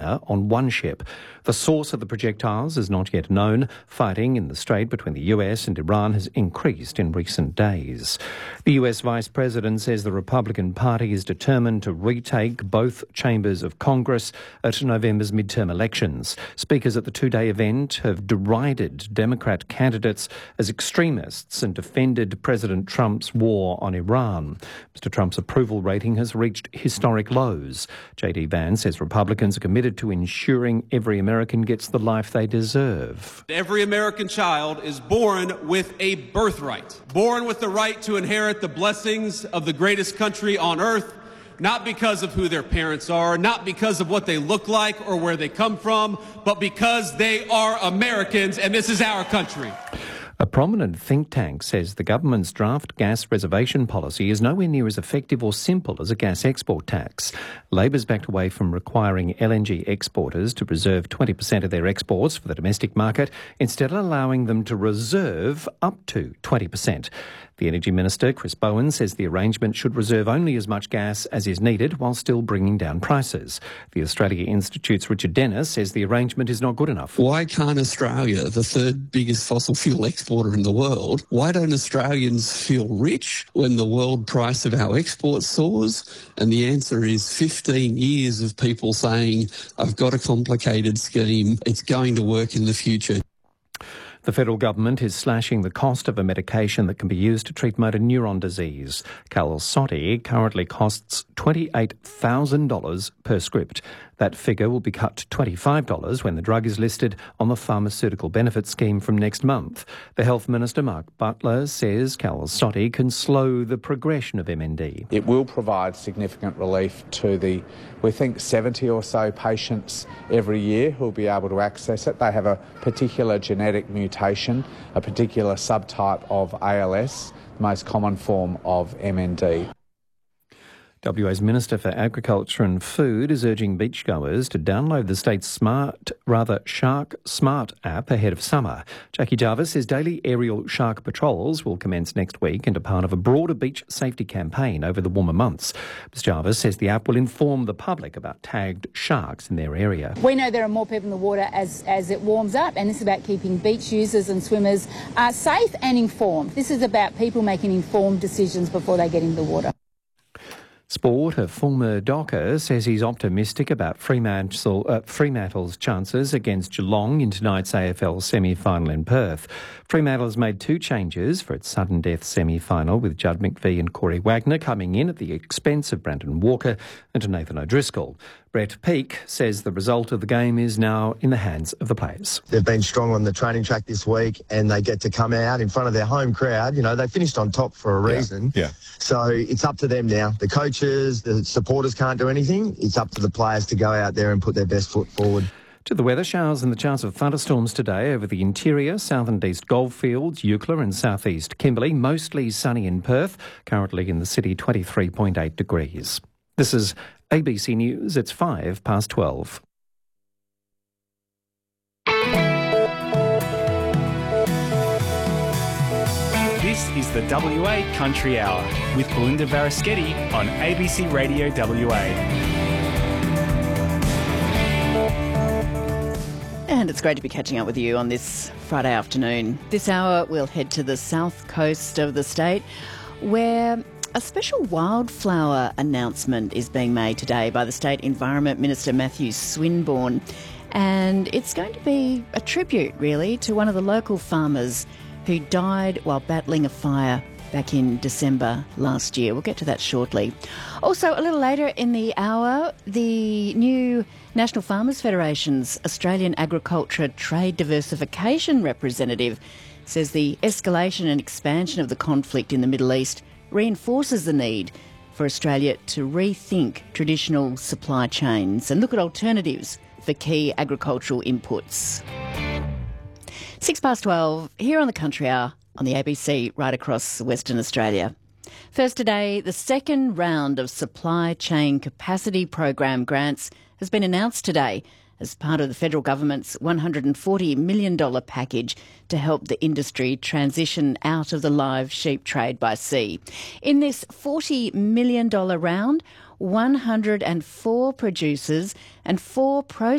fire on one ship. The source of the projectiles is not yet known. Fighting in the strait between the US and Iran has increased in recent days. The US Vice President says the Republican Party is determined to retake both chambers of Congress at November's midterm elections. Speakers at the two-day event have derided Democrat candidates as extremists and defended President Trump's war on Iran. Mr. Trump's approval rating has reached historic lows. J.D. Vance says Republicans are committed to ensuring every American gets the life they deserve. Every American child is born with a birthright, born with the right to inherit the blessings of the greatest country on earth, not because of who their parents are, not because of what they look like or where they come from, but because they are Americans and this is our country. A prominent think tank says the government's draft gas reservation policy is nowhere near as effective or simple as a gas export tax. Labor's backed away from requiring LNG exporters to reserve 20% of their exports for the domestic market, instead of allowing them to reserve up to 20%. The Energy Minister, Chris Bowen, says the arrangement should reserve only as much gas as is needed while still bringing down prices. The Australia Institute's Richard Dennis says the arrangement is not good enough. Why can't Australia, the third biggest fossil fuel exporter in the world, why don't Australians feel rich when the world price of our exports soars? And the answer is 15 years of people saying, I've got a complicated scheme, it's going to work in the future. The federal government is slashing the cost of a medication that can be used to treat motor neuron disease. Qalsody currently costs $28,000 per script. That figure will be cut to $25 when the drug is listed on the Pharmaceutical Benefits Scheme from next month. The Health Minister, Mark Butler, says Qalsody can slow the progression of MND. It will provide significant relief to we think 70 or so patients every year who will be able to access it. They have a particular genetic mutation, a particular subtype of ALS, the most common form of MND. WA's Minister for Agriculture and Food is urging beachgoers to download the state's Shark Smart app ahead of summer. Jackie Jarvis says daily aerial shark patrols will commence next week and are part of a broader beach safety campaign over the warmer months. Ms Jarvis says the app will inform the public about tagged sharks in their area. We know there are more people in the water as it warms up, and this is about keeping beach users and swimmers safe and informed. This is about people making informed decisions before they get in the water. Sport, a former Docker, says he's optimistic about Fremantle's chances against Geelong in tonight's AFL semi-final in Perth. Fremantle has made two changes for its sudden death semi-final, with Judd McVie and Corey Wagner coming in at the expense of Brandon Walker and Nathan O'Driscoll. Brett Peake says the result of the game is now in the hands of the players. They've been strong on the training track this week and they get to come out in front of their home crowd. You know, they finished on top for a reason. Yeah. So it's up to them now. The coaches, the supporters can't do anything. It's up to the players to go out there and put their best foot forward. To the weather, showers and the chance of thunderstorms today over the interior, south and east Goldfields, Eucla and southeast Kimberley. Mostly sunny in Perth, currently in the city 23.8 degrees. This is ABC News. It's 12:05. This is the WA Country Hour with Belinda Varaschetti on ABC Radio WA. And it's great to be catching up with you on this Friday afternoon. This hour we'll head to the south coast of the state, where a special wildflower announcement is being made today by the State Environment Minister Matthew Swinburne. And it's going to be a tribute, really, to one of the local farmers who died while battling a fire back in December last year. We'll get to that shortly. Also, a little later in the hour, the new National Farmers Federation's Australian Agriculture Trade Diversification representative says the escalation and expansion of the conflict in the Middle East reinforces the need for Australia to rethink traditional supply chains and look at alternatives for key agricultural inputs. 12:06 here on the Country Hour on the ABC right across Western Australia. First today, the second round of Supply Chain Capacity Program grants has been announced today as part of the federal government's $140 million package to help the industry transition out of the live sheep trade by sea. In this $40 million round, 104 producers and 4